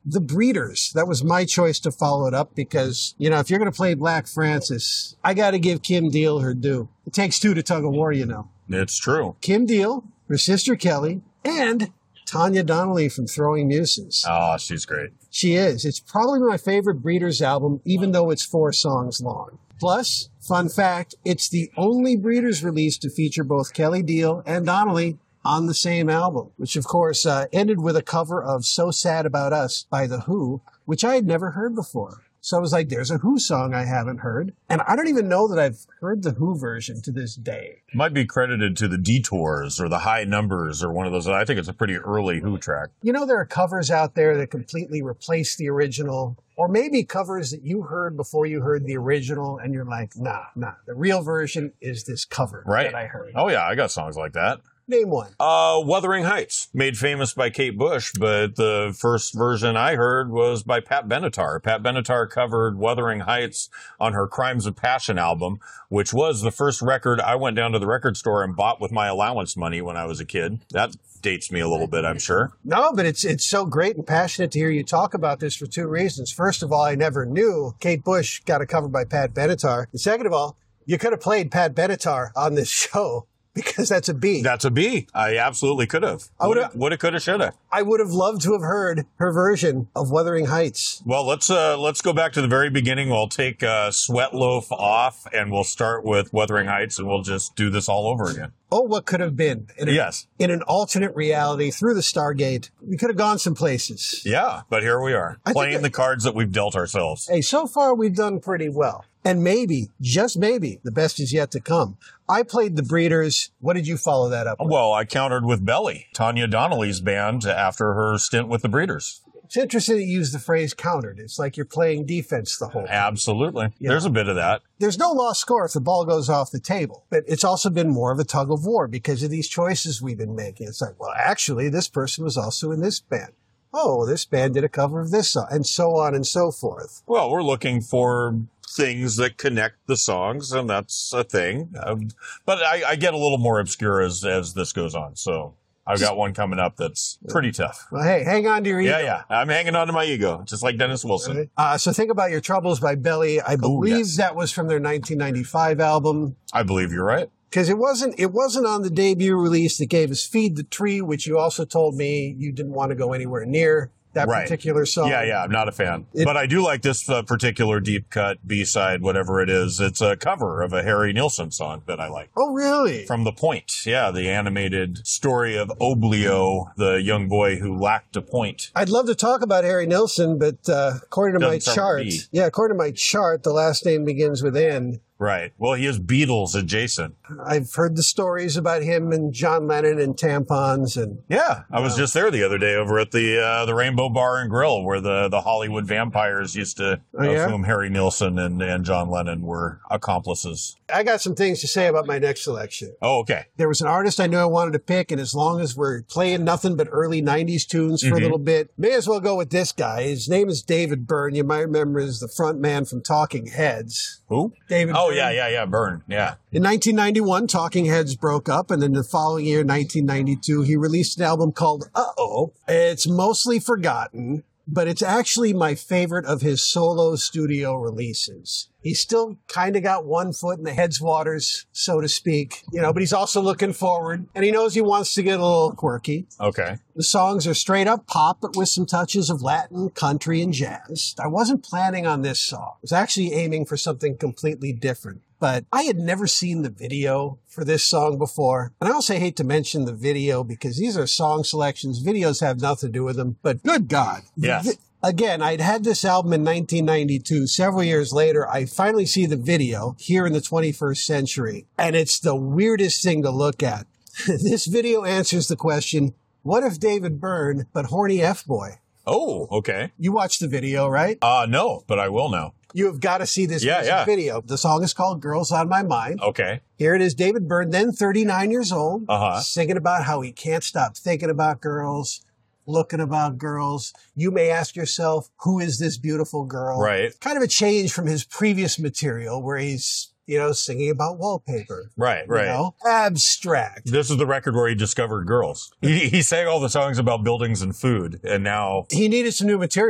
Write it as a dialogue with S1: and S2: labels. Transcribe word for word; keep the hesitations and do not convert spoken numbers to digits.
S1: The Breeders. That was my choice to follow it up because, you know, if you're going to play Black Francis, I got to give Kim Deal her due. It takes two to tug a war, you know.
S2: It's true.
S1: Kim Deal, her sister Kelly, and Tanya Donnelly from Throwing Muses.
S2: Oh, she's great.
S1: She is. It's probably my favorite Breeders album, even though it's four songs long. Plus, fun fact, it's the only Breeders release to feature both Kelly Deal and Donnelly on the same album, which of course uh, ended with a cover of So Sad About Us by The Who, which I had never heard before. So I was like, there's a Who song I haven't heard. And I don't even know that I've heard the Who version to this day.
S2: Might be credited to the Detours or the High Numbers or one of those. I think it's a pretty early Who track.
S1: You know, there are covers out there that completely replace the original, or maybe covers that you heard before you heard the original, and you're like, nah, nah. The real version is this cover
S2: right.
S1: that I heard.
S2: Oh, yeah, I got songs like that.
S1: Name one.
S2: Uh, Wuthering Heights, made famous by Kate Bush, but the first version I heard was by Pat Benatar. Pat Benatar covered Wuthering Heights on her Crimes of Passion album, which was the first record I went down to the record store and bought with my allowance money when I was a kid. That dates me a little bit, I'm sure.
S1: No, but it's it's so great and passionate to hear you talk about this for two reasons. First of all, I never knew Kate Bush got a cover by Pat Benatar. And second of all, you could have played Pat Benatar on this show. Because that's a B.
S2: That's a B. I absolutely could have. Woulda, woulda, coulda, shoulda.
S1: I would have loved to have heard her version of Wuthering Heights.
S2: Well, let's uh, let's go back to the very beginning. We'll take uh, Sweat Loaf off, and we'll start with Wuthering Heights, and we'll just do this all over again.
S1: Oh, what could have been. In a,
S2: yes.
S1: In an alternate reality through the Stargate. We could have gone some places.
S2: Yeah, but here we are, I playing that, the cards that we've dealt ourselves.
S1: Hey, so far we've done pretty well. And maybe, just maybe, the best is yet to come. I played the Breeders. What did you follow that up with?
S2: Well, I countered with Belly, Tanya Donnelly's band, after her stint with the Breeders.
S1: It's interesting to use the phrase countered. It's like you're playing defense the whole time.
S2: Absolutely.
S1: Yeah.
S2: There's a bit of that.
S1: There's no lost score if the ball goes off the table. But it's also been more of a tug of war because of these choices we've been making. It's like, well, actually, this person was also in this band. Oh, this band did a cover of this song, and so on and so forth.
S2: Well, we're looking for things that connect the songs, and that's a thing. Um, but I, I get a little more obscure as, as this goes on, so I've got one coming up that's pretty tough.
S1: Well, hey, hang on to your ego.
S2: Yeah, yeah. I'm hanging on to my ego, just like Dennis Wilson.
S1: Uh, so Think About Your Troubles by Belly. I believe Ooh, yes. that was from their nineteen ninety-five album.
S2: I believe you're right.
S1: Because it wasn't it wasn't on the debut release that gave us Feed the Tree, which you also told me you didn't want to go anywhere near. That
S2: right.
S1: particular song.
S2: Yeah, yeah, I'm not a fan.
S1: It,
S2: but I do like this uh, particular deep cut B-side, whatever it is. It's a cover of a Harry Nilsson song that I like.
S1: Oh, really?
S2: From The Point. Yeah, the animated story of Oblio, the young boy who lacked a point.
S1: I'd love to talk about Harry Nilsson, but uh, according to
S2: Doesn't
S1: my chart, yeah, according to my chart, the last name begins with N.
S2: Right. Well, he is Beatles adjacent.
S1: I've heard the stories about him and John Lennon and tampons and
S2: yeah. I was
S1: know.
S2: just there the other day over at the uh, the Rainbow Bar and Grill where the, the Hollywood vampires used to,
S1: oh, yeah?
S2: of whom Harry Nilsson and, and John Lennon were accomplices.
S1: I got some things to say about my next selection.
S2: Oh, okay.
S1: There was an artist I knew I wanted to pick, and as long as we're playing nothing but early nineties tunes for mm-hmm. a little bit, may as well go with this guy. His name is David Byrne. You might remember as the front man from Talking Heads.
S2: Who?
S1: David
S2: Oh,
S1: Byrne.
S2: yeah, yeah, yeah, Byrne, yeah.
S1: In nineteen ninety-one, Talking Heads broke up, and then the following year, nineteen ninety-two, he released an album called Uh-Oh. It's mostly forgotten, but it's actually my favorite of his solo studio releases. He's still kind of got one foot in the heads waters, so to speak, you know, but he's also looking forward, and he knows he wants to get a little quirky.
S2: Okay.
S1: The songs are straight up pop, but with some touches of Latin, country, and jazz. I wasn't planning on this song. I was actually aiming for something completely different. But I had never seen the video for this song before. And I also hate to mention the video because these are song selections. Videos have nothing to do with them. But good God.
S2: Yes.
S1: The, again, I'd had this album in nineteen ninety-two. Several years later, I finally see the video here in the twenty-first century. And it's the weirdest thing to look at. This video answers the question, what if David Byrne, but horny F-boy?
S2: Oh, okay.
S1: You watched the video, right?
S2: Uh, no, but I will now.
S1: You have got to see this
S2: yeah,
S1: music
S2: yeah.
S1: video. The song is called Girls on My Mind.
S2: Okay.
S1: Here it is, David Byrne, then thirty-nine years old,
S2: uh-huh.
S1: singing about how he can't stop thinking about girls, looking about girls. You may ask yourself, who is this beautiful girl?
S2: Right.
S1: Kind of a change from his previous material where he's, you know, singing about wallpaper.
S2: Right, right.
S1: You know? Abstract.
S2: This is the record where he discovered girls. He, he sang all the songs about buildings and food, and now...
S1: He needed some new material.